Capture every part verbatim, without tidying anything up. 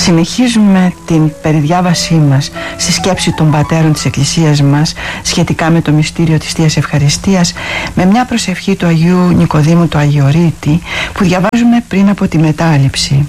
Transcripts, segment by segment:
Συνεχίζουμε την περιδιάβασή μας στη σκέψη των πατέρων της Εκκλησίας μας σχετικά με το μυστήριο της Θείας Ευχαριστίας, με μια προσευχή του Αγίου Νικοδήμου του Αγιορείτη που διαβάζουμε πριν από τη μετάληψη.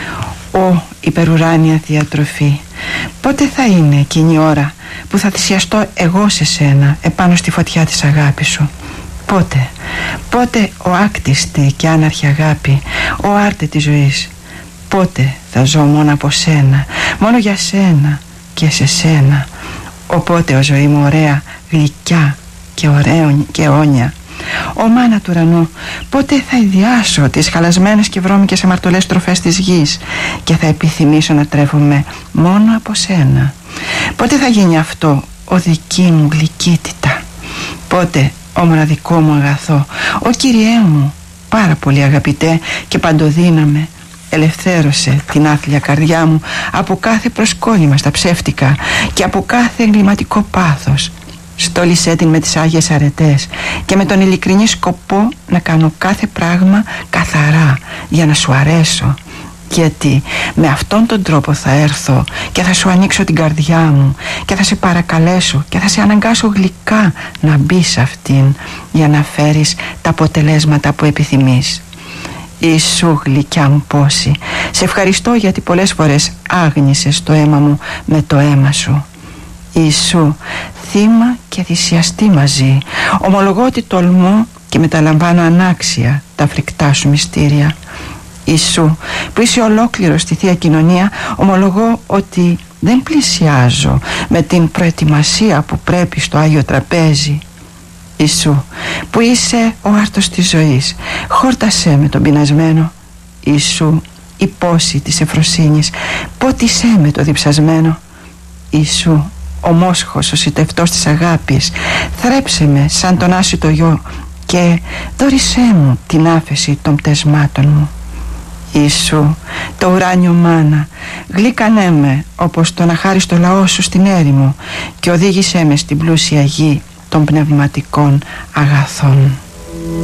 «Ω υπερουράνια διατροφή, πότε θα είναι εκείνη η ώρα που θα θυσιαστώ εγώ σε σένα επάνω στη φωτιά της αγάπης σου? Πότε, πότε ο άκτιστη και άναρχη αγάπη, ο άρτε της ζωής? Πότε θα ζω μόνο από σένα, μόνο για σένα και σε σένα? Οπότε ο ζωή μου ωραία, γλυκιά και ωραίο και αιώνια. Ω μάνα του ουρανού, πότε θα ιδιάσω τις χαλασμένες και βρώμικες αμαρτωλές τροφές της γης και θα επιθυμήσω να τρέφομαι μόνο από σένα? Πότε θα γίνει αυτό, ο δική μου γλυκύτητα? Πότε, ο μοναδικό μου αγαθό, ο Κυριέ μου, πάρα πολύ αγαπητέ και παντοδύναμε, ελευθέρωσε την άθλια καρδιά μου από κάθε προσκόλλημα στα ψεύτικα και από κάθε εγκληματικό πάθος. Στόλισέ την με τις Άγιες Αρετές και με τον ειλικρινή σκοπό να κάνω κάθε πράγμα καθαρά για να σου αρέσω, γιατί με αυτόν τον τρόπο θα έρθω και θα σου ανοίξω την καρδιά μου και θα σε παρακαλέσω και θα σε αναγκάσω γλυκά να μπεις σε αυτήν για να φέρεις τα αποτελέσματα που επιθυμείς. Ιησού γλυκιά μου πόση, σε ευχαριστώ γιατί πολλές φορές άγνησες το αίμα μου με το αίμα σου. Ιησού, θύμα και θυσιαστή μαζί, ομολογώ ότι τολμώ και μεταλαμβάνω ανάξια τα φρικτά σου μυστήρια. Ιησού, που είσαι ολόκληρο στη Θεία Κοινωνία, ομολογώ ότι δεν πλησιάζω με την προετοιμασία που πρέπει στο Άγιο Τραπέζι. Ιησού, που είσαι ο άρτος της ζωής, χόρτασέ με τον πεινασμένο. Ιησού, η πόση της ευφροσύνης, πότισέ με το διψασμένο. Ιησού, ο μόσχος, ο σιτευτός της αγάπης, θρέψε με σαν τον άσιτο γιο και δώρησέ μου την άφεση των πτεσμάτων μου. Ιησού, το ουράνιο μάνα, γλύκανέ με όπως τον αχάριστο λαό σου στην έρημο και οδήγησέ με στην πλούσια γη των πνευματικών αγαθών.